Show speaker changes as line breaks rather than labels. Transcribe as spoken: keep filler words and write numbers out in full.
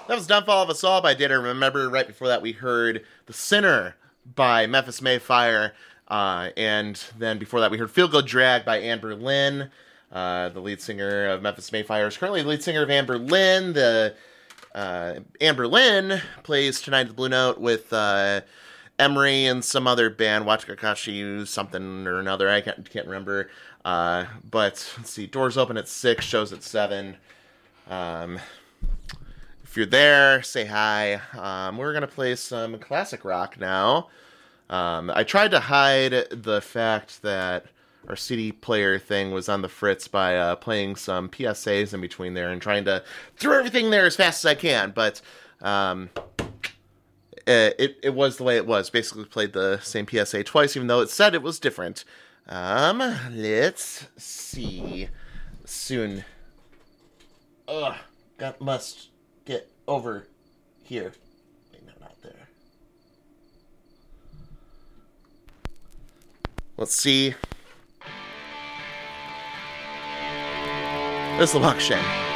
That was Downfall of Us All by Did I Remember. Right before that, we heard The Sinner by Memphis Mayfire. Uh, and then before that, we heard Feel Good Drag by Anne Boleyn. Uh, the lead singer of Memphis Mayfire is currently the lead singer of Anne Boleyn. The, uh, Anne Boleyn plays tonight at the Blue Note with uh, Emery and some other band, Wachakashi something or another. I can't, can't remember. Uh, but let's see, doors open at six, shows at seven. Um... If you're there, say hi. Um, we're going to play some classic rock now. Um, I tried to hide the fact that our C D player thing was on the fritz by uh, playing some P S As in between there and trying to throw everything there as fast as I can. But um, it, it was the way it was. Basically played the same P S A twice, even though it said it was different. Um, let's see. Soon. Ugh. Got must... get over here. Wait, no, not there. Let's see. This is the Luck Shen.